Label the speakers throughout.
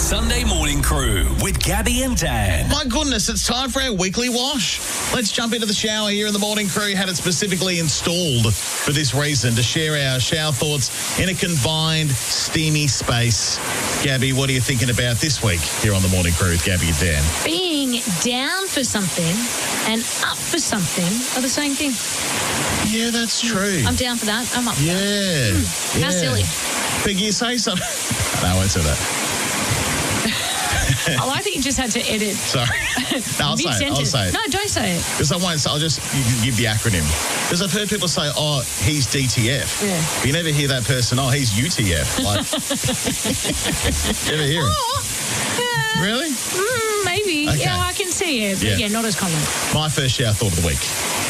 Speaker 1: Sunday Morning Crew with Gabby and Dan.
Speaker 2: My goodness, it's time for our weekly wash. Let's jump into the shower here in the Morning Crew. Had it specifically installed for this reason, to share our shower thoughts in a combined steamy space. Gabby, what are you thinking about this week here on the Morning Crew with Gabby and Dan?
Speaker 3: Being down for something and up for something are the same thing.
Speaker 2: Yeah, that's true.
Speaker 3: I'm down for that. I'm up for that.
Speaker 2: Yeah.
Speaker 3: How silly.
Speaker 2: Piggy, you say something. No, I won't say that.
Speaker 3: Oh, I think you just had to edit.
Speaker 2: Sorry. No, I'll say it.
Speaker 3: No, don't say it.
Speaker 2: Because I won't say, I'll just give the acronym. Because I've heard people say, oh, he's DTF.
Speaker 3: Yeah.
Speaker 2: But you never hear that person, oh, he's UTF. Like, you ever hear it?
Speaker 3: Oh,
Speaker 2: Really?
Speaker 3: maybe.
Speaker 2: Okay.
Speaker 3: Yeah, I can see it. But yeah, not as common.
Speaker 2: My first shower thought of the week.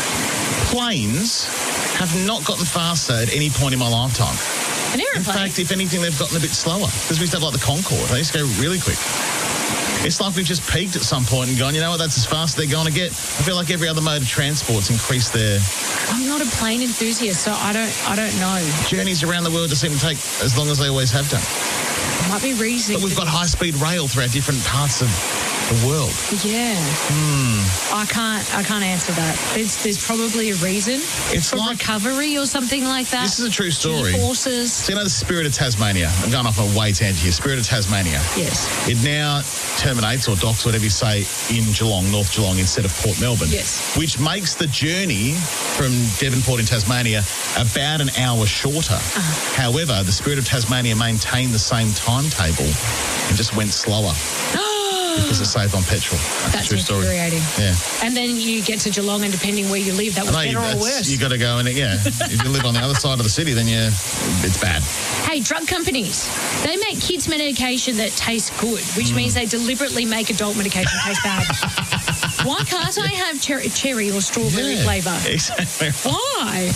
Speaker 2: Planes have not gotten faster at any point in my lifetime.
Speaker 3: An
Speaker 2: In
Speaker 3: aeroplane.
Speaker 2: fact, if anything, they've gotten a bit slower. Because we used to have like the Concorde. They used to go really quick. It's like we've just peaked at some point and gone, you know what, that's as fast as they're going to get. I feel like every other mode of transport's increased their
Speaker 3: I'm not a plane enthusiast, so I don't know.
Speaker 2: journeys around the world. Just seem to take as long as they always have done.
Speaker 3: Might be reasoning.
Speaker 2: But we've got high-speed rail throughout different parts of the world.
Speaker 3: Yeah. I can't answer that. There's probably a reason.
Speaker 2: It's
Speaker 3: for
Speaker 2: like-
Speaker 3: recovery or something like that.
Speaker 2: This is a true story.
Speaker 3: Horses.
Speaker 2: So you know the Spirit of Tasmania? I'm going off a way tangent here. Spirit of Tasmania.
Speaker 3: Yes.
Speaker 2: It now terminates or docks, whatever you say, in Geelong, North Geelong, instead of Port Melbourne.
Speaker 3: Yes.
Speaker 2: Which makes the journey from Devonport in Tasmania about an hour shorter. However, the Spirit of Tasmania maintained the same timetable and just went slower because it saved on petrol.
Speaker 3: That's
Speaker 2: a true story.
Speaker 3: infuriating.
Speaker 2: Yeah.
Speaker 3: And then you get to Geelong, and depending where you live, that was better or worse.
Speaker 2: You got to go in it, yeah. If you live on the other side of the city, then it's bad.
Speaker 3: Hey, drug companies, they make kids medication that tastes good, which means they deliberately make adult medication taste bad. Why can't I have cherry or strawberry flavour?
Speaker 2: Exactly.
Speaker 3: Why?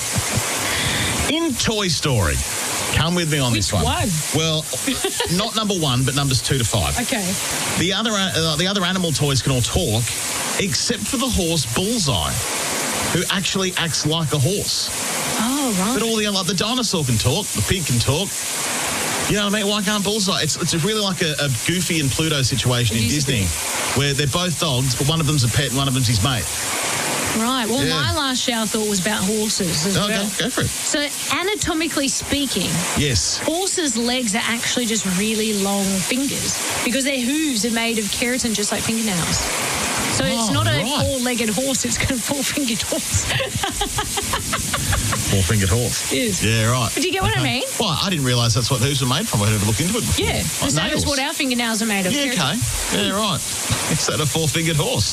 Speaker 2: In Toy Story, come with me on this one.
Speaker 3: one?
Speaker 2: Well, not number 1, but numbers 2 to 5.
Speaker 3: Okay.
Speaker 2: The other animal toys can all talk, except for the horse Bullseye, who actually acts like a horse.
Speaker 3: Oh, right.
Speaker 2: But all the like the dinosaur can talk, the pig can talk. You know what I mean? Why can't Bullseye? It's really like a Goofy and Pluto situation in Disney, where they're both dogs, but one of them's a pet and one of them's his mate.
Speaker 3: Right. Well,
Speaker 2: Yeah.
Speaker 3: my last shower thought was about horses as
Speaker 2: Okay,
Speaker 3: well.
Speaker 2: go for it.
Speaker 3: So, anatomically speaking,
Speaker 2: Yes.
Speaker 3: horses' legs are actually just really long fingers because their hooves are made of keratin, just like fingernails. So it's not a
Speaker 2: right.
Speaker 3: four-legged horse; it's got a four-fingered horse.
Speaker 2: Four-fingered horse.
Speaker 3: Yes.
Speaker 2: Yeah, right.
Speaker 3: Do you get what I mean?
Speaker 2: Well, I didn't realise that's what hooves are made from. I had to look into it before.
Speaker 3: Yeah.
Speaker 2: Like
Speaker 3: The same
Speaker 2: nails.
Speaker 3: as what our fingernails are made of.
Speaker 2: Yeah,
Speaker 3: keratin.
Speaker 2: okay. Yeah, right. Is that a four-fingered horse?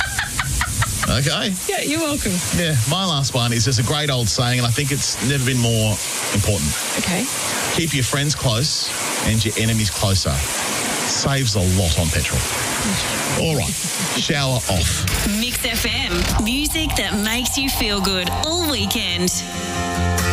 Speaker 2: Okay.
Speaker 3: Yeah, you're welcome.
Speaker 2: Yeah, my last one is just a great old saying, and I think it's never been more important.
Speaker 3: Okay.
Speaker 2: Keep your friends close and your enemies closer. Saves a lot on petrol. All right, shower off.
Speaker 4: Mix FM. Music that makes you feel good all weekend.